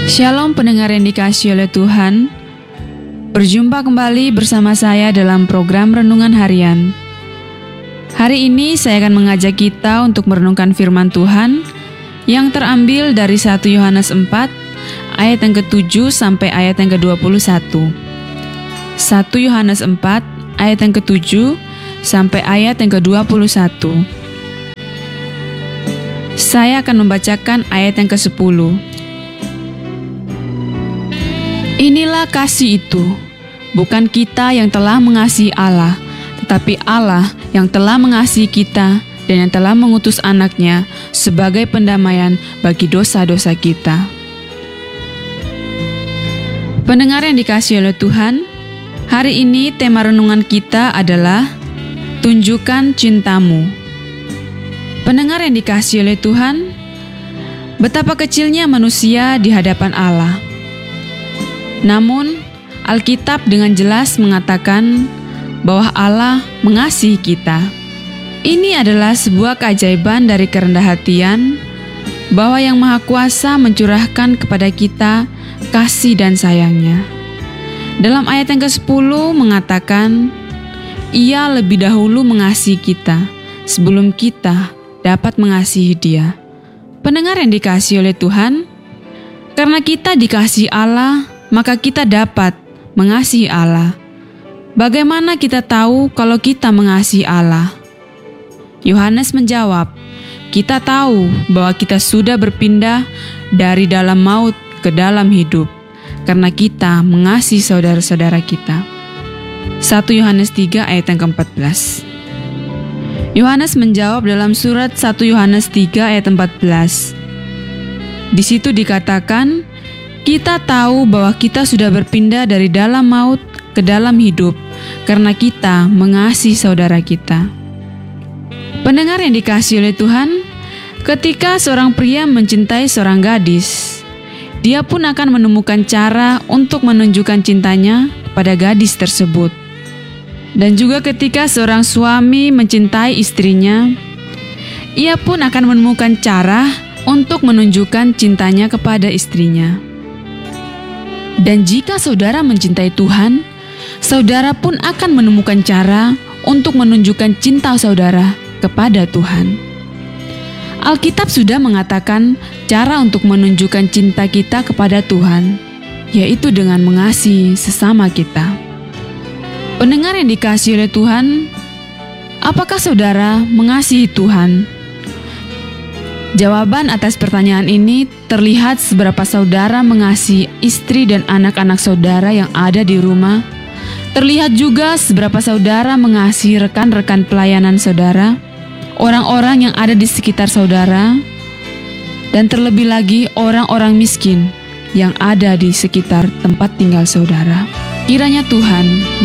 Shalom pendengar yang dikasihi oleh Tuhan. Berjumpa kembali bersama saya dalam program Renungan Harian. Hari ini saya akan mengajak kita untuk merenungkan firman Tuhan yang terambil dari 1 Yohanes 4 ayat yang ke-7 sampai ayat yang ke-21. 1 Yohanes 4 ayat yang ke-7 sampai ayat yang ke-21. Saya akan membacakan ayat yang ke-10. Inilah kasih itu, bukan kita yang telah mengasihi Allah, tetapi Allah yang telah mengasihi kita dan yang telah mengutus anaknya sebagai pendamaian bagi dosa-dosa kita. Pendengar yang dikasihi oleh Tuhan, hari ini tema renungan kita adalah Tunjukkan Cintamu. Pendengar yang dikasihi oleh Tuhan, betapa kecilnya manusia di hadapan Allah. Namun, Alkitab dengan jelas mengatakan bahwa Allah mengasihi kita. Ini adalah sebuah keajaiban dari kerendah hatian bahwa Yang Maha Kuasa mencurahkan kepada kita kasih dan sayangnya. Dalam ayat yang ke-10 mengatakan, Ia lebih dahulu mengasihi kita sebelum kita dapat mengasihi Dia. Pendengar yang dikasihi oleh Tuhan, karena kita dikasihi Allah, maka kita dapat mengasihi Allah. Bagaimana kita tahu kalau kita mengasihi Allah? Yohanes menjawab, kita tahu bahwa kita sudah berpindah dari dalam maut ke dalam hidup, karena kita mengasihi saudara-saudara kita. 1 Yohanes 3 ayat yang ke-14. Yohanes menjawab dalam surat 1 Yohanes 3 ayat 14. Di situ dikatakan, kita tahu bahwa kita sudah berpindah dari dalam maut ke dalam hidup karena kita mengasihi saudara kita. Pendengar yang dikasihi oleh Tuhan, ketika seorang pria mencintai seorang gadis, dia pun akan menemukan cara untuk menunjukkan cintanya kepada gadis tersebut. Dan juga ketika seorang suami mencintai istrinya, ia pun akan menemukan cara untuk menunjukkan cintanya kepada istrinya. Dan jika saudara mencintai Tuhan, saudara pun akan menemukan cara untuk menunjukkan cinta saudara kepada Tuhan. Alkitab sudah mengatakan cara untuk menunjukkan cinta kita kepada Tuhan, yaitu dengan mengasihi sesama kita. Pendengar yang dikasihi oleh Tuhan, apakah saudara mengasihi Tuhan? Jawaban atas pertanyaan ini terlihat seberapa saudara mengasihi istri dan anak-anak saudara yang ada di rumah. Terlihat juga seberapa saudara mengasihi rekan-rekan pelayanan saudara, orang-orang yang ada di sekitar saudara, dan terlebih lagi orang-orang miskin yang ada di sekitar tempat tinggal saudara. Kiranya Tuhan